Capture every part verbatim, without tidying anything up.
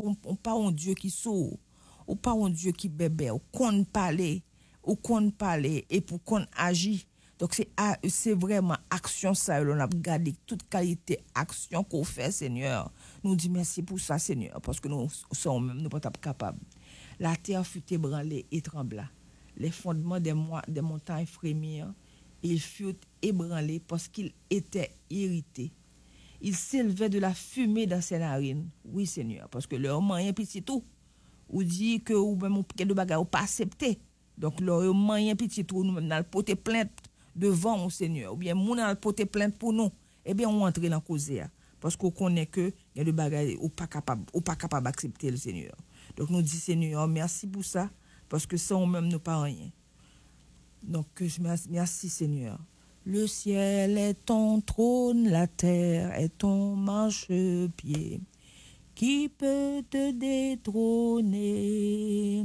on, on pas un Dieu qui sourd, ou pas un Dieu qui bébé, ou qu'on parle, ou qu'on parle et pour qu'on agit. Donc c'est c'est vraiment action ça on a gardé toute qualité action qu'on fait Seigneur. Nous dit merci pour ça Seigneur parce que nous sommes même nous pas capables. La terre fut ébranlée et trembla. Les fondements des, mo- des montagnes frémirent. Ils furent ébranlés parce qu'ils étaient irrités. Il s'élevait de la fumée dans ses narines. Oui, Seigneur, parce que leur moyen petit tout. Ou dit que ou même ou de bagages ou pas accepté. Donc leur moyen petit tout nous même n'a porter plainte devant au Seigneur. Ou bien moun n'a porter plainte pour nous. Eh bien on entre dans cause là parce qu'on connaît que il y a des bagages ou pas capable ou pas capable d'accepter le Seigneur. Donc nous dit Seigneur, merci pour ça parce que sans même nous pas rien. Donc merci, merci Seigneur. Le ciel est ton trône, la terre est ton marchepied. Qui peut te détrôner?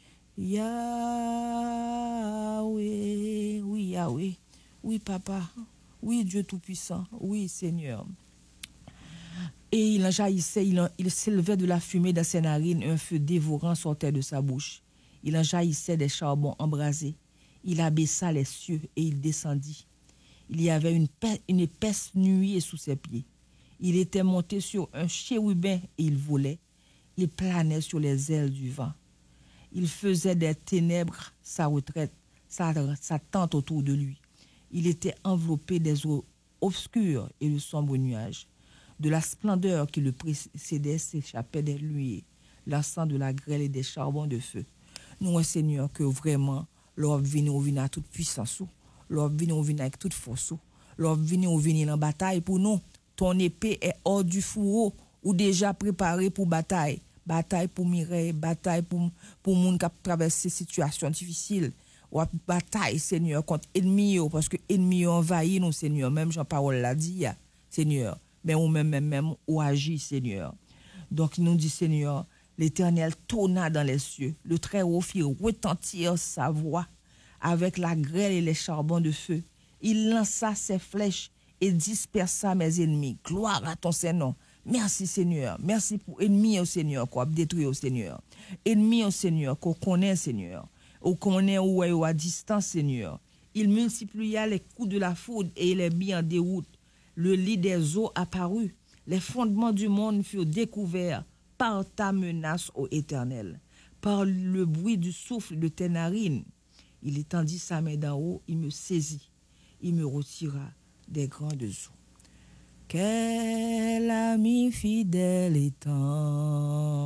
Yahweh, oui Yahweh, oui Papa, oui Dieu Tout-Puissant, oui Seigneur. Et il en jaillissait, il, en, il s'élevait de la fumée dans ses narines, un feu dévorant sortait de sa bouche. Il en jaillissait des charbons embrasés. Il abaissa les cieux et il descendit. Il y avait une, une épaisse nuée sous ses pieds. Il était monté sur un chérubin et il volait. Il planait sur les ailes du vent. Il faisait des ténèbres sa retraite, sa, sa tente autour de lui. Il était enveloppé des eaux obscures et de sombres nuages. De la splendeur qui le précédait s'échappait des nuées, l'encens de la grêle et des charbons de feu. Nous, Seigneur, que vraiment, l'homme vient au vient à toute puissance, l'homme vient au vient avec toute force, l'homme vient au vient en bataille pour nous. Ton épée est hors du fourreau ou déjà préparée pour bataille. Bataille pour Mireille, bataille pour pour moun qui traverse ces situations difficiles. Ou bataille, Seigneur, contre ennemi, parce que ennemi envahit nous, Seigneur. Même Jean-Paul l'a dit, Seigneur. Mais ou même, même, même, ou agit, Seigneur. Donc, il nous dit, Seigneur, l'Éternel tonna dans les cieux. Le Très-Haut fit retentir sa voix avec la grêle et les charbons de feu. Il lança ses flèches et dispersa mes ennemis. Gloire à ton Seigneur. Merci, Seigneur. Merci pour ennemis au Seigneur, qu'on a détruit au Seigneur. Ennemis au Seigneur, qu'on connaît, Seigneur. Ou qu'on est ou à distance, Seigneur. Il multiplia les coups de la foudre et il les mit en déroute. Le lit des eaux apparut. Les fondements du monde furent découverts par ta menace, ô Éternel, par le bruit du souffle de tes narines. Il étendit sa main d'en haut, il me saisit, il me retira des grandes eaux. Quel ami fidèle et tendre.